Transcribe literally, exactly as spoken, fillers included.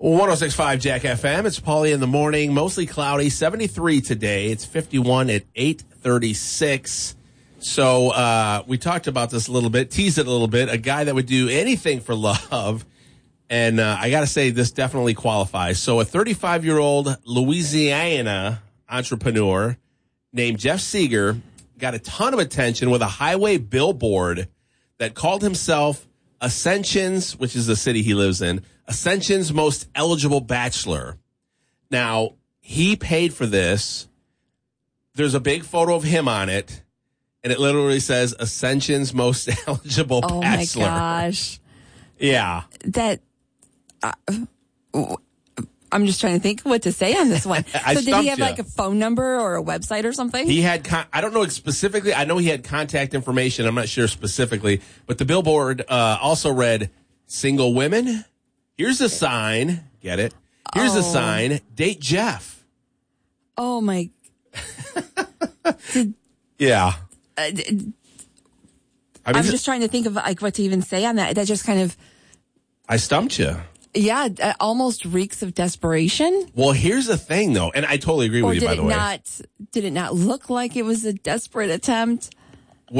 one oh six point five Jack F M. It's Paulie in the morning. Mostly cloudy. seventy-three today. It's fifty-one at eight thirty-six. So uh, we talked about this a little bit, teased it a little bit. A guy that would do anything for love. And uh, I got to say, this definitely qualifies. So a thirty-five-year-old Louisiana entrepreneur named Jeff Seeger got a ton of attention with a highway billboard that called himself Ascension's, which is the city he lives in, Ascension's most eligible bachelor. Now, he paid for this. There's a big photo of him on it, and it literally says Ascension's most eligible oh bachelor. Oh, my gosh. Yeah. That, uh, I'm just trying to think what to say on this one. I so did he have you. like a phone number or a website or something? He had, con- I don't know specifically. I know he had contact information. I'm not sure specifically. But the billboard uh, also read, single women. Here's a sign. Get it? Here's oh. a sign. Date Jeff. Oh, my. did, yeah. Uh, did, I mean, I'm just trying to think of like what to even say on that. That just kind of. I stumped you. Yeah, it almost reeks of desperation. Well, here's the thing, though, and I totally agree or with you, did by the it way. Not, did it not look like it was a desperate attempt?